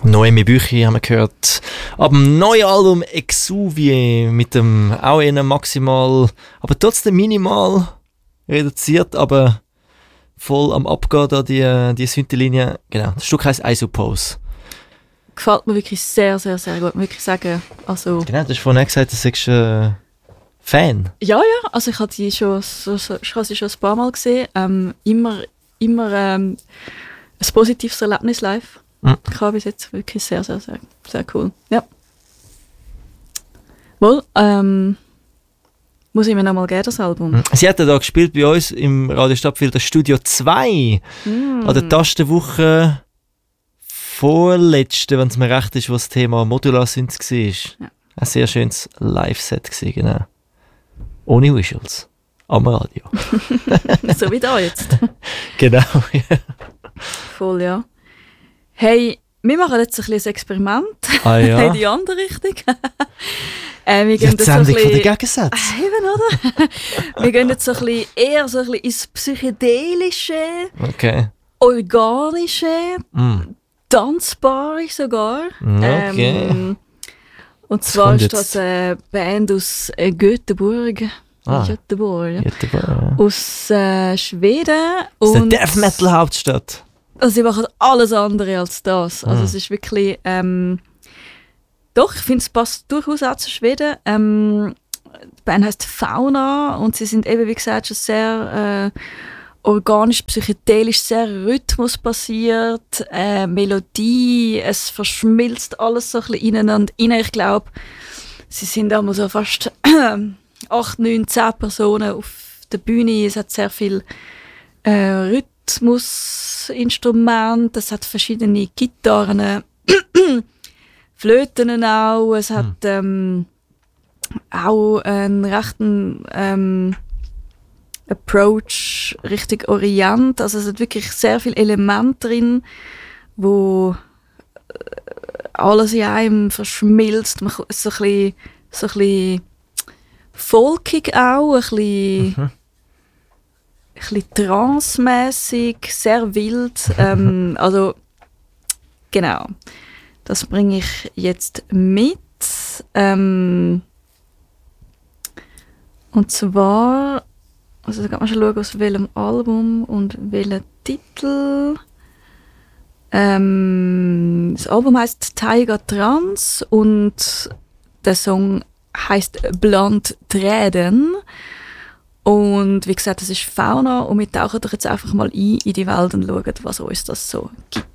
Noemi Büchi haben wir gehört. Ab dem neuen Album Exuvie mit dem auch eher maximal, aber trotzdem minimal reduziert, aber voll am Abgehen da die Synthelinie. Genau, das Stück heisst I Suppose. Gefällt mir wirklich sehr, sehr, sehr gut. Wirklich sagen, also... Genau, du hast vorhin gesagt, du bist Fan. Ja, also ich habe sie schon ein paar Mal gesehen. Immer ein positives Erlebnis live. Ich habe bis jetzt wirklich sehr, sehr, sehr, sehr cool. Ja. Wohl, muss ich mir noch mal geben, das Album. Sie hat ja da gespielt bei uns im Radio Stadtfilter Studio 2 an der Tastenwoche vorletzte, wenn es mir recht ist, wo das Thema Modular Synths war. Ja. Ein sehr schönes Live-Set gewesen, genau. Ohne Visuals. Am Radio. So wie da jetzt. Genau, ja. Voll, ja. Hey, wir machen jetzt ein bisschen ein Experiment. Ah ja. In die andere Richtung. Wir gehen die Sendung von den Gegensätzen. Eben, oder? Wir gehen jetzt eher so ein bisschen ins Psychedelische, okay. Organische, Tanzbare sogar. Okay. Und zwar ist das eine Band aus Göteborg. Göteborg, ja. Aus Schweden. Das ist eine Death Metal Hauptstadt. Also sie machen alles andere als das. Also es ist wirklich... doch, ich finde, es passt durchaus auch zu Schweden. Die Band heisst Fauna und sie sind eben, wie gesagt, schon sehr organisch, psychedelisch, sehr rhythmusbasiert, Melodie, es verschmilzt alles so ein bisschen ineinander rein. Ich glaube, sie sind einmal so fast 8, 9, 10 Personen auf der Bühne. Es hat sehr viel Rhythmusinstrumente, es hat verschiedene Gitarren, Flöten auch, es hat auch einen rechten Approach Richtung Orient, also es hat wirklich sehr viele Elemente drin, wo alles in einem verschmilzt. Man ist so ein bisschen folkig auch, ein bisschen trance-mässig, sehr wild. Also genau, das bringe ich jetzt mit. Und zwar, also da kann man schon schauen, aus welchem Album und welchen Titel. Das Album heisst Tiger Trans und der Song heisst Blond Träden. Und wie gesagt, das ist Fauna und wir tauchen doch jetzt einfach mal ein in die Welt und schauen, was uns das so gibt.